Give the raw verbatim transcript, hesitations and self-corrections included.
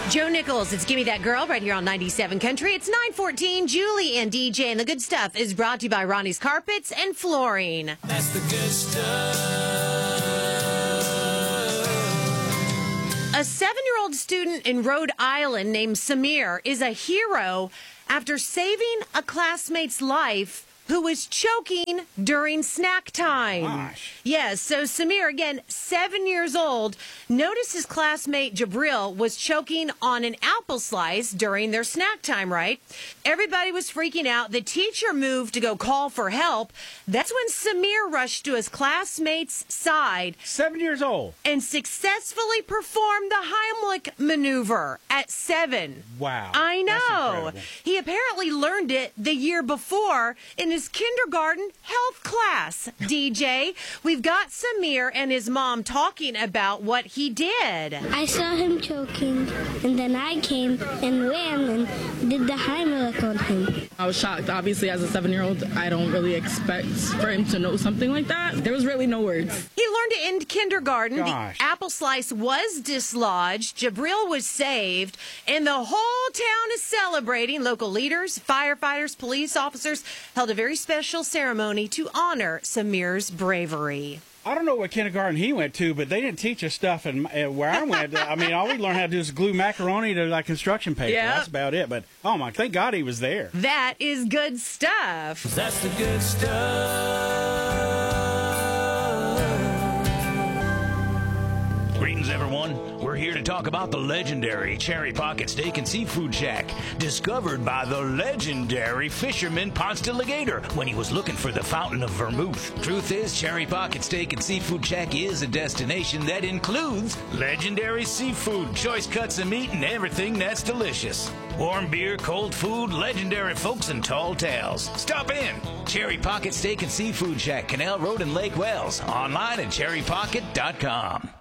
Joe Nichols, it's Gimme That Girl right here on ninety-seven Country. It's nine fourteen. Julie and D J and the good stuff is brought to you by Ronnie's Carpets and Flooring. That's the good stuff. A seven-year-old student in Rhode Island named Samir is a hero after saving a classmate's life who was choking during snack time. Gosh. Yes, so Samir, again, seven years old, noticed his classmate Jabril was choking on an apple slice during their snack time, right? Everybody was freaking out. The teacher moved to go call for help. That's when Samir rushed to his classmate's side Seven years old. and successfully performed the Heimlich maneuver at seven. Wow. I That's know. incredible. He apparently learned it the year before in his kindergarten health class, D J. We've got Samir and his mom talking about what he did. I saw him choking, and then I came and ran and did the Heimlich on him. I was shocked. Obviously, as a seven-year-old, I don't really expect for him to know something like that. There was really no words. He learned it in kindergarten. Gosh. The apple slice was dislodged. Jabril was saved. And the whole town is celebrating. Local leaders, firefighters, police officers held a very special ceremony to honor Samir's bravery. I don't know what kindergarten he went to, but they didn't teach us stuff in, uh, where I went. I mean, all we learned how to do is glue macaroni to like construction paper. Yep. That's about it. But, oh, my, thank God he was there. That is good stuff. That's the good stuff. Greetings, everyone. We're here to talk about the legendary Cherry Pocket Steak and Seafood Shack, discovered by the legendary fisherman Ponce de Legator when he was looking for the fountain of vermouth. Truth is, Cherry Pocket Steak and Seafood Shack is a destination that includes legendary seafood, choice cuts of meat, and everything that's delicious. Warm beer, cold food, legendary folks, and tall tales. Stop in. Cherry Pocket Steak and Seafood Shack, Canal Road in Lake Wells. Online at cherry pocket dot com.